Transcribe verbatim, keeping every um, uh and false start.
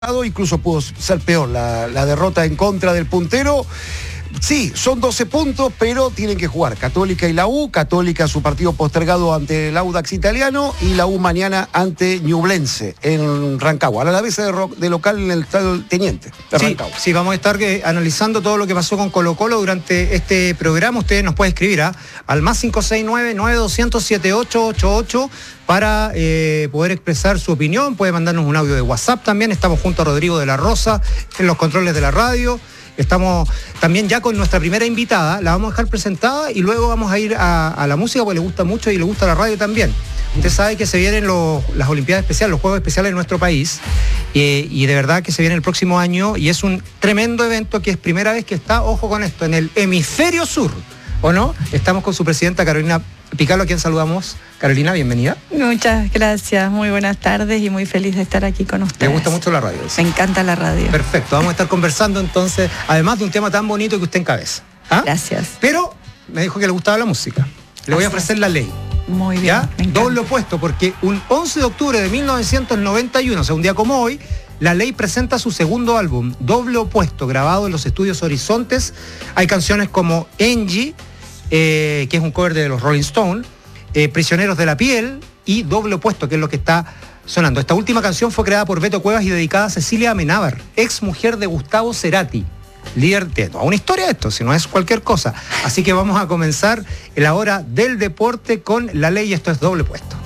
Incluso pudo ser peor la, la derrota en contra del puntero. Sí, son doce puntos, pero tienen que jugar Católica y la U. Católica su partido postergado ante el Audax italiano y la U mañana ante Ñublense en Rancagua. A la vez de, de local en el Estadio del Teniente de sí, Rancagua. Sí, vamos a estar eh, analizando todo lo que pasó con Colo Colo durante este programa. Ustedes nos pueden escribir ¿eh? al más cinco seis nueve, nueve dos cero cero, siete ocho ocho ocho para eh, poder expresar su opinión. Puede mandarnos un audio de WhatsApp también. Estamos junto a Rodrigo de la Rosa en los controles de la radio. Estamos también ya con nuestra primera invitada, la vamos a dejar presentada y luego vamos a ir a, a la música porque le gusta mucho y le gusta la radio también. Usted sabe que se vienen los, las Olimpiadas Especiales, los Juegos Especiales en nuestro país eh, y de verdad que se viene el próximo año y es un tremendo evento que es primera vez que está, ojo con esto, en el hemisferio sur, ¿o no? Estamos con su presidenta Carolina Picalo, a quien saludamos. Carolina, bienvenida. Muchas gracias, muy buenas tardes y muy feliz de estar aquí con ustedes. ¿Le gusta mucho la radio? Me encanta la radio. Perfecto, vamos a estar conversando entonces, además de un tema tan bonito que usted encabeza. ¿Ah? Gracias. Pero me dijo que le gustaba la música. Le voy a ofrecer la ley. Muy bien. ¿Ya? Doble opuesto, porque un once de octubre de mil novecientos noventa y uno, o sea, un día como hoy, la ley presenta su segundo álbum, Doble Opuesto, grabado en los estudios Horizontes. Hay canciones como Angie, eh, que es un cover de los Rolling Stones, eh, Prisioneros de la Piel y Doble Opuesto, que es lo que está sonando. Esta última canción fue creada por Beto Cuevas y dedicada a Cecilia Amenábar, ex mujer de Gustavo Cerati, líder de no, una historia de esto, si no es cualquier cosa. Así que vamos a comenzar la hora del deporte con la ley. Esto es Doble Opuesto.